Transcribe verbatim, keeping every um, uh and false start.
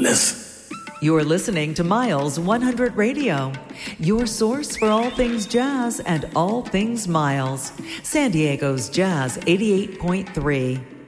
Listen. You're listening to Miles one hundred Radio, your source for all things jazz and all things Miles. San Diego's Jazz eighty-eight point three.